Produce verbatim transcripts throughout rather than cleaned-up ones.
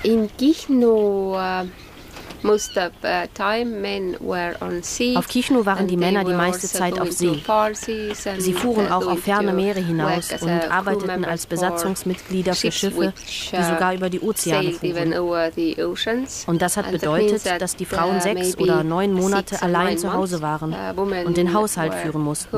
In Kihnu, uh, most of the time men were on sea. Auf Kihnu waren die Männer die meiste Zeit auf See. Sie fuhren auch auf ferne Meere hinaus und arbeiteten als Besatzungsmitglieder für Schiffe, die sogar über die Ozeane fuhren. Und das hat bedeutet, dass die Frauen sechs oder neun Monate allein zu Hause waren und den Haushalt führen mussten.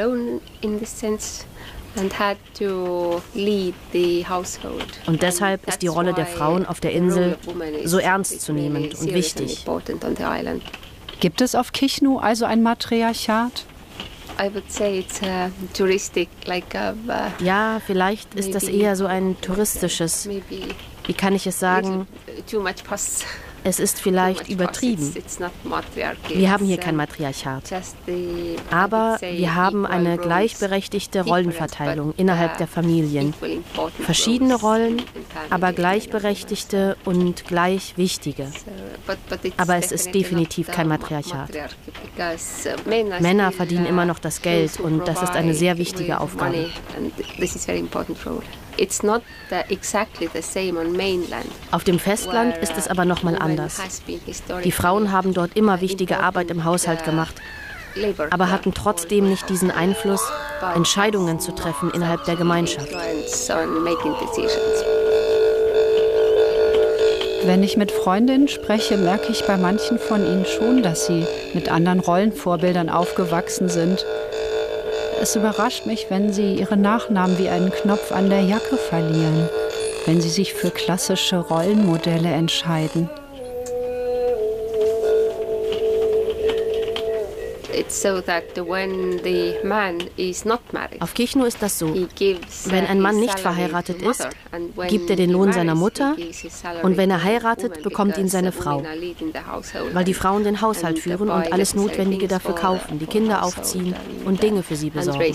Und deshalb ist die Rolle der Frauen auf der Insel so ernstzunehmend und wichtig. Gibt es auf Kihnu also ein Matriarchat? Ja, vielleicht ist das eher so ein touristisches, wie kann ich es sagen, es ist vielleicht übertrieben. Wir haben hier kein Matriarchat. Aber wir haben eine gleichberechtigte Rollenverteilung innerhalb der Familien. Verschiedene Rollen, aber gleichberechtigte und gleich wichtige. Aber es ist definitiv kein Matriarchat. Männer verdienen immer noch das Geld und das ist eine sehr wichtige Aufgabe. Auf dem Festland ist es aber nochmal anders. Die Frauen haben dort immer wichtige Arbeit im Haushalt gemacht, aber hatten trotzdem nicht diesen Einfluss, Entscheidungen zu treffen innerhalb der Gemeinschaft. Wenn ich mit Freundinnen spreche, merke ich bei manchen von ihnen schon, dass sie mit anderen Rollenvorbildern aufgewachsen sind. Es überrascht mich, wenn sie ihre Nachnamen wie einen Knopf an der Jacke verlieren, wenn sie sich für klassische Rollenmodelle entscheiden. Auf Kihnu ist das so. Wenn ein Mann nicht verheiratet ist, gibt er den Lohn seiner Mutter und wenn er heiratet, bekommt ihn seine Frau. Weil die Frauen den Haushalt führen und alles Notwendige dafür kaufen, die Kinder aufziehen und Dinge für sie besorgen.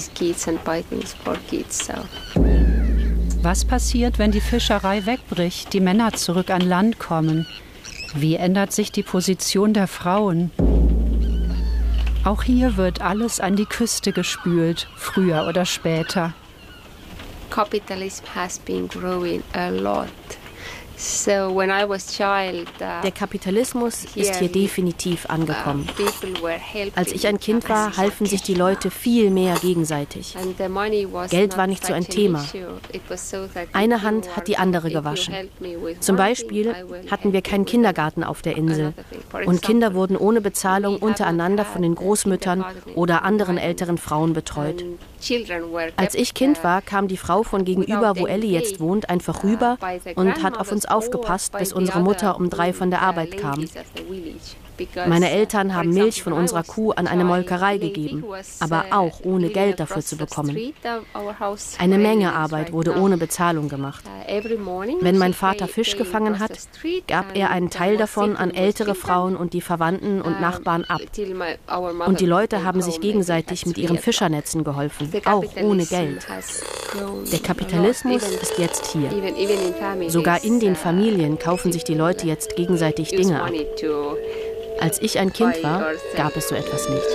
Was passiert, wenn die Fischerei wegbricht, die Männer zurück an Land kommen? Wie ändert sich die Position der Frauen? Auch hier wird alles an die Küste gespült, früher oder später. Capitalism has been growing a lot. So when I was child, uh, Der Kapitalismus ist hier definitiv angekommen. Als ich ein Kind war, halfen sich die Leute viel mehr gegenseitig. Geld war nicht so ein Thema. Eine Hand hat die andere gewaschen. Zum Beispiel hatten wir keinen Kindergarten auf der Insel. Und Kinder wurden ohne Bezahlung untereinander von den Großmüttern oder anderen älteren Frauen betreut. Als ich Kind war, kam die Frau von gegenüber, wo Ellie jetzt wohnt, einfach rüber und hat auf uns aufgepasst, bis unsere Mutter um drei von der Arbeit kam. Meine Eltern haben Milch von unserer Kuh an eine Molkerei gegeben, aber auch ohne Geld dafür zu bekommen. Eine Menge Arbeit wurde ohne Bezahlung gemacht. Wenn mein Vater Fisch gefangen hat, gab er einen Teil davon an ältere Frauen und die Verwandten und Nachbarn ab. Und die Leute haben sich gegenseitig mit ihren Fischernetzen geholfen, auch ohne Geld. Der Kapitalismus ist jetzt hier. Sogar in den Familien kaufen sich die Leute jetzt gegenseitig Dinge ab. Als ich ein Kind war, gab es so etwas nicht.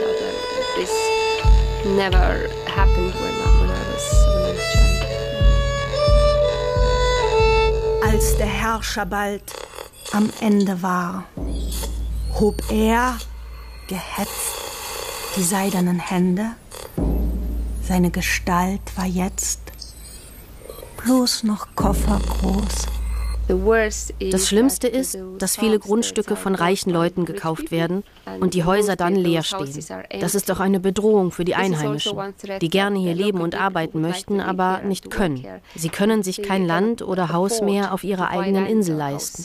Als der Herrscher bald am Ende war, hob er, gehetzt, die seidenen Hände. Seine Gestalt war jetzt bloß noch koffergroß. Das Schlimmste ist, dass viele Grundstücke von reichen Leuten gekauft werden und die Häuser dann leer stehen. Das ist doch eine Bedrohung für die Einheimischen, die gerne hier leben und arbeiten möchten, aber nicht können. Sie können sich kein Land oder Haus mehr auf ihrer eigenen Insel leisten.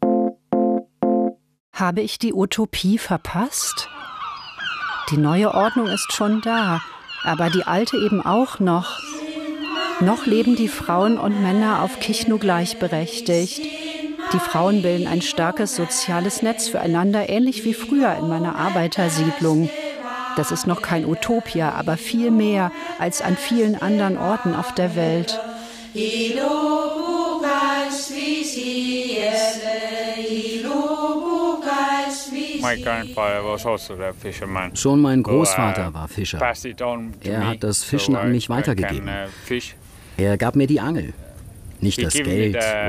Habe ich die Utopie verpasst? Die neue Ordnung ist schon da, aber die alte eben auch noch. Noch leben die Frauen und Männer auf Kihnu gleichberechtigt. Die Frauen bilden ein starkes soziales Netz füreinander, ähnlich wie früher in meiner Arbeitersiedlung. Das ist noch kein Utopia, aber viel mehr als an vielen anderen Orten auf der Welt. Schon mein Großvater war Fischer. Er hat das Fischen an mich weitergegeben. Er gab mir die Angel, nicht das Geld